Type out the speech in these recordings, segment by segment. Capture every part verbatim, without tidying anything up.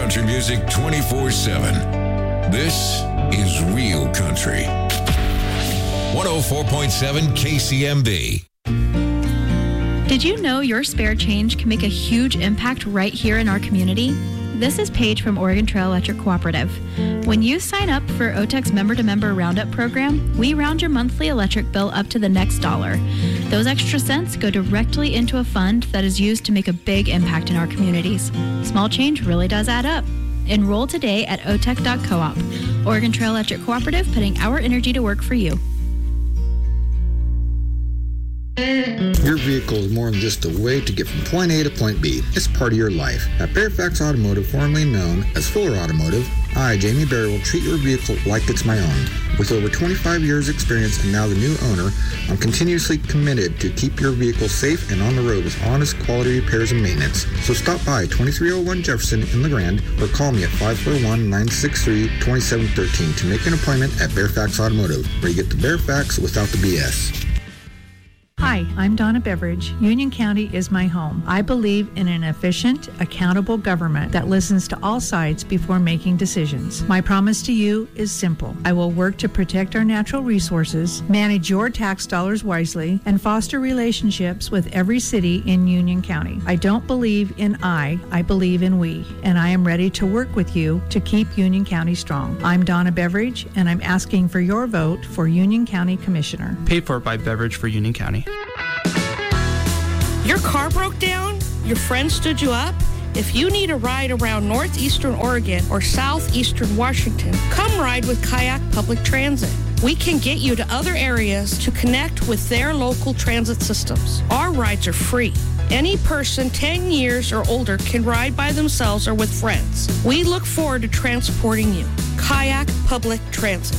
country music twenty-four seven. This is Real Country. one oh four point seven K C M B. Did you know your spare change can make a huge impact right here in our community? This is Paige from Oregon Trail Electric Cooperative. When you sign up for O T E C's member-to-member roundup program, we round your monthly electric bill up to the next dollar. Those extra cents go directly into a fund that is used to make a big impact in our communities. Small change really does add up. Enroll today at O T E C dot coop. Oregon Trail Electric Cooperative, putting our energy to work for you. Your vehicle is more than just a way to get from point A to point B. It's part of your life. At Fairfax Automotive, formerly known as Fuller Automotive, I, Jamie Berry, will treat your vehicle like it's my own. With over twenty-five years experience and now the new owner, I'm continuously committed to keep your vehicle safe and on the road with honest quality repairs and maintenance. So stop by twenty-three oh one Jefferson in LeGrand or call me at five four one, nine six three, two seven one three to make an appointment at Fairfax Automotive, where you get the Fairfax without the B S. Hi, I'm Donna Beveridge. Union County is my home. I believe in an efficient, accountable government that listens to all sides before making decisions. My promise to you is simple. I will work to protect our natural resources, manage your tax dollars wisely, and foster relationships with every city in Union County. I don't believe in I, I believe in we, and I am ready to work with you to keep Union County strong. I'm Donna Beveridge, and I'm asking for your vote for Union County Commissioner. Paid for by Beveridge for Union County. Your car broke down? Your friend stood you up? If you need a ride around northeastern Oregon or southeastern Washington, come ride with Kayak Public Transit. We can get you to other areas to connect with their local transit systems. Our rides are free. Any person ten years or older can ride by themselves or with friends. We look forward to transporting you. Kayak Public Transit.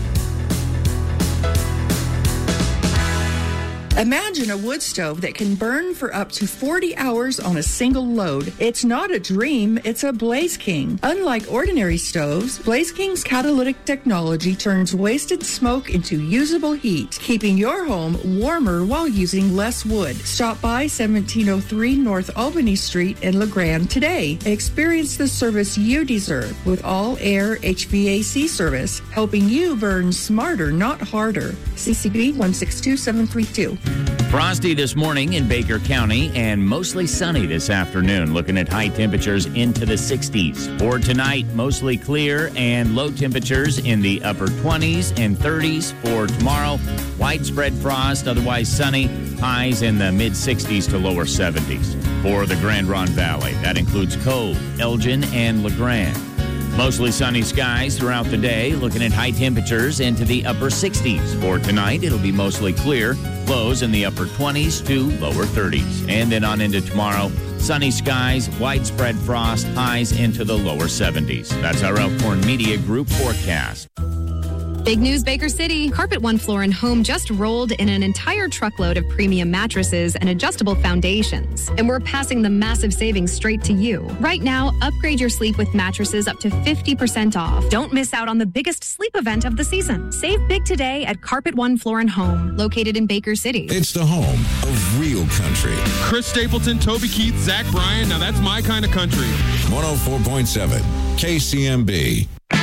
Imagine a wood stove that can burn for up to forty hours on a single load. It's not a dream, it's a Blaze King. Unlike ordinary stoves, Blaze King's catalytic technology turns wasted smoke into usable heat, keeping your home warmer while using less wood. Stop by seventeen oh three North Albany Street in LeGrand today. Experience the service you deserve with all-air H V A C service, helping you burn smarter, not harder. C C B one six two seven three two. Frosty this morning in Baker County and mostly sunny this afternoon. Looking at high temperatures into the sixties. For tonight, mostly clear and low temperatures in the upper twenties and thirties. For tomorrow, widespread frost, otherwise sunny. Highs in the mid-sixties to lower seventies. For the Grand Ronde Valley, that includes Cove, Elgin, and LeGrand. Mostly sunny skies throughout the day, looking at high temperatures into the upper sixties. For tonight, it'll be mostly clear, lows in the upper twenties to lower thirties. And then on into tomorrow, sunny skies, widespread frost, highs into the lower seventies. That's our Elkhorn Media Group forecast. Big news, Baker City. Carpet One Floor and Home just rolled in an entire truckload of premium mattresses and adjustable foundations. And we're passing the massive savings straight to you. Right now, upgrade your sleep with mattresses up to fifty percent off. Don't miss out on the biggest sleep event of the season. Save big today at Carpet One Floor and Home, located in Baker City. It's the home of Real Country. Chris Stapleton, Toby Keith, Zach Bryan. Now that's my kind of country. one oh four point seven K C M B.